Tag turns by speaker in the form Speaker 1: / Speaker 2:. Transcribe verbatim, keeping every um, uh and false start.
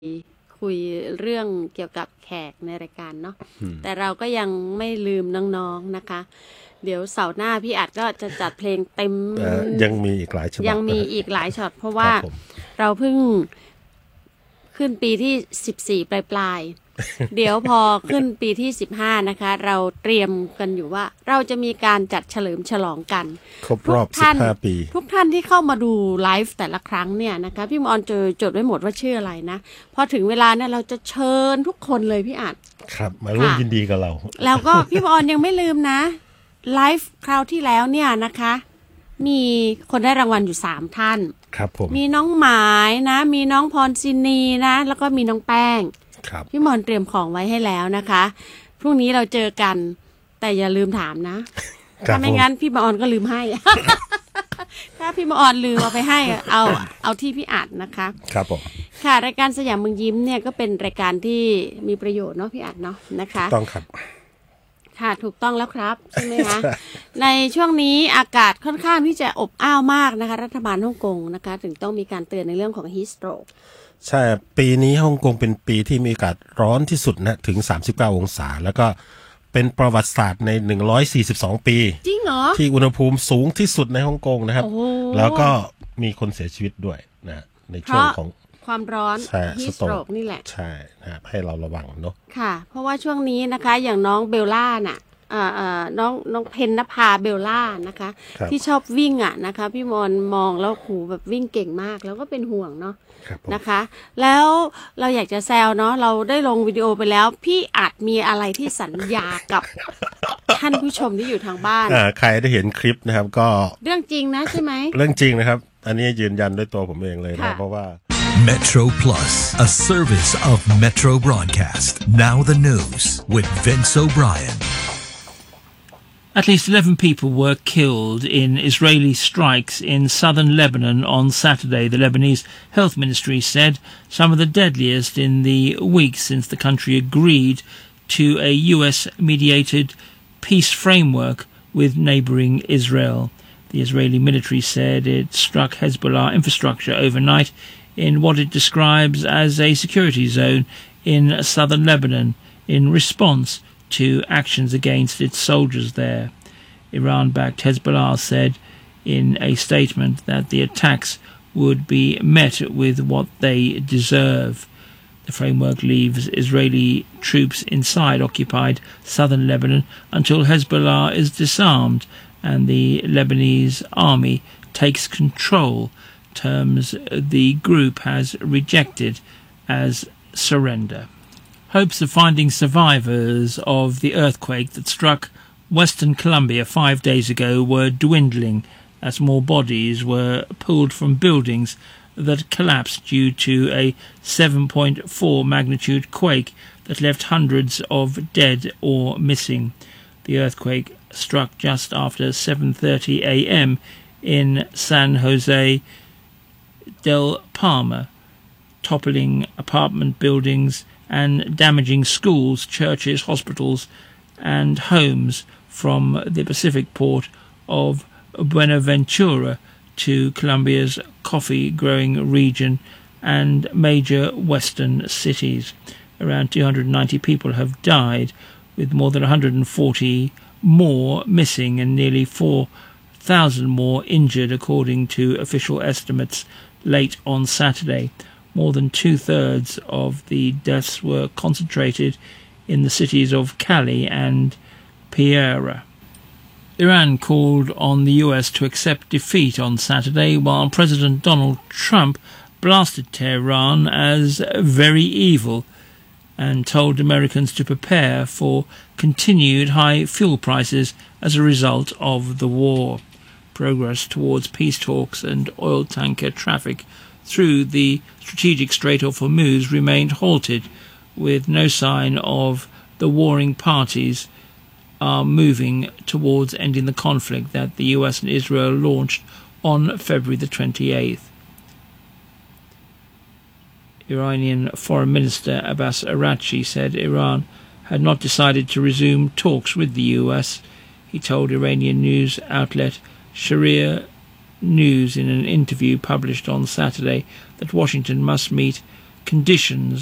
Speaker 1: คุยเรื่องเกี่ยวกับแขกในรายการเนาะแต่เราก็ยังไม่ลืมน้องๆนะคะเดี๋ยวเสาร์หน้าพี่อัดก็จะจัดเพลงเต็ม
Speaker 2: ยังมีอีกหลายฉบับ
Speaker 1: ยังมีอีกหลายช็อตเพราะว่าเราเพิ่งขึ้นปีที่สิบสี่ปลายๆเดี๋ยวพอขึ้นปีที่สิบห้านะคะเราเตรียมกันอยู่ว่าเราจะมีการจัดเฉลิมฉลองกัน
Speaker 2: ครบรอบสิบห้าปี
Speaker 1: ทุกท่านที่เข้ามาดูไลฟ์แต่ละครั้งเนี่ยนะคะพี่มอนเจอจดไว้หมดว่าชื่ออะไรนะพอถึงเวลาเนี่ยเราจะเชิญทุกคนเลยพี่อัด
Speaker 2: ครับมาร่วมยินดีกับเรา
Speaker 1: แล้วก็พี่มอนยังไม่ลืมนะไลฟ์คราวที่แล้วเนี่ยนะคะมีคนได้รางวัลอยู่สามท่าน
Speaker 2: ครับผม
Speaker 1: มีน้องหมายนะมีน้องพรศินีนะแล้วก็มีน้องแป้ง
Speaker 2: ครับ
Speaker 1: พี่มอนเตรียมของไว้ให้แล้วนะคะพรุ่งนี้เราเจอกันแต่อย่าลืมถามนะถ้าไม่งั้นพี่มอนก็ลืมให้ ถ้าพี่มอนลืมเอาไปให้เอาเอาที่พี่อัดนะคะ
Speaker 2: ครับผม
Speaker 1: ค่ะรายการสยามเมืองยิ้มเนี่ยก็เป็นรายการที่มีประโยชน์เนาะพี่อัดเนาะนะคะ
Speaker 2: ต้องครับ
Speaker 1: ค่ะถูกต้องแล้วครับใช่ไหมคะ ในช่วงนี้อากาศค่อนข้างที่จะอบอ้าวมากนะคะรัฐบาลฮ่องกงนะคะถึงต้องมีการเตือนในเรื่องของ heat stroke
Speaker 2: ใช่ปีนี้ฮ่องกงเป็นปีที่มีอากาศร้อนที่สุดนะถึงสามสิบเก้าองศาแล้วก็เป็นประวัติศาสตร์ในหนึ่งร้อยสี่สิบสองปี
Speaker 1: จริงเหรอ
Speaker 2: ที่อุณหภูมิสูงที่สุดในฮ่องกงนะครับแล้วก็มีคนเสียชีวิตด้วยนะในช่วงของ
Speaker 1: ความร้อน heat stroke นี่แหละ
Speaker 2: ใช่นะครับให้เราระวังเนาะ
Speaker 1: ค่ะเพราะว่าช่วงนี้นะคะอย่างน้องเบลล่าน่ะอ่าอ่าน้องน้องเพนนภาเบลล่านะคะที่ชอบวิ่งอ่ะนะคะพี่มอนมองแล้วหูแบบวิ่งเก่งมากแล้วก็เป็นห่วงเนาะนะคะแล้วเราอยากจะแซวเนาะเราได้ลงวิดีโอไปแล้วพี่อัดมีอะไรที่สัญญากับท่านผู้ชมที่อยู่ทางบ้าน
Speaker 2: อ่าใครได้เห็นคลิปนะครับก็
Speaker 1: เรื่องจริงนะใช่ไหม
Speaker 2: เรื่องจริงนะครับอันนี้ยืนยันด้วยตัวผมเองเลยนะเพราะว่า
Speaker 3: Metro Plus, a service of Metro Broadcast. Now the news with Vince O'Brien.
Speaker 4: At least eleven people were killed in Israeli strikes in southern Lebanon on Saturday, the Lebanese Health Ministry said, some of the deadliest in the week since the country agreed to a U S-mediated peace framework with neighbouring Israel. The Israeli military said it struck Hezbollah infrastructure overnight in what it describes as a security zone in southern Lebanon in response to actions against its soldiers there. Iran-backed Hezbollah said in a statement that the attacks would be met with what they deserve. The framework leaves Israeli troops inside occupied southern Lebanon until Hezbollah is disarmed and the Lebanese army takes control, terms the group has rejected as surrender. Hopes of finding survivors of the earthquake that struck Western Colombia five days ago were dwindling as more bodies were pulled from buildings that collapsed due to a seven point four magnitude quake that left hundreds of dead or missing. The earthquake struck just after seven thirty a m in San Jose del Palma, toppling apartment buildings and damaging schools, churches, hospitals and homes from the Pacific port of Buenaventura to Colombia's coffee-growing region and major western cities. Around two hundred ninety people have died, with more than one hundred forty more missing and nearly four thousand more injured, according to official estimates late on Saturday. More than two-thirds of the deaths were concentrated in the cities of Cali and Pereira. Iran called on the U S to accept defeat on Saturday, while President Donald Trump blasted Tehran as very evil and told Americans to prepare for continued high fuel prices as a result of the war. Progress towards peace talks and oil tanker traffic through the strategic Strait of Hormuz remained halted, with no sign of the warring parties are moving towards ending the conflict that the U S and Israel launched on February the twenty-eighth. Iranian Foreign Minister Abbas Araghchi said Iran had not decided to resume talks with the U S. He told Iranian news outlet Sharia News in an interview published on Saturday that Washington must meet conditions